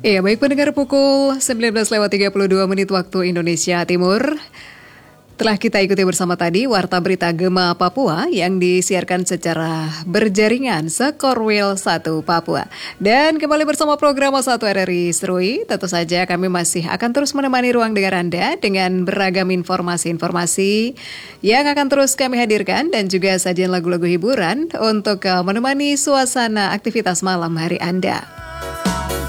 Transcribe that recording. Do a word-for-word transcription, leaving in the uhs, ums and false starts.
Iya, baik pendengar, pukul sembilan belas lewat tiga puluh dua menit waktu Indonesia Timur. Telah kita ikuti bersama tadi Warta Berita Gema Papua yang disiarkan secara berjaringan Sekorwil satu Papua. Dan kembali bersama program satu R R I Serui, tentu saja kami masih akan terus menemani ruang dengar Anda dengan beragam informasi-informasi yang akan terus kami hadirkan dan juga sajian lagu-lagu hiburan untuk menemani suasana aktivitas malam hari Anda.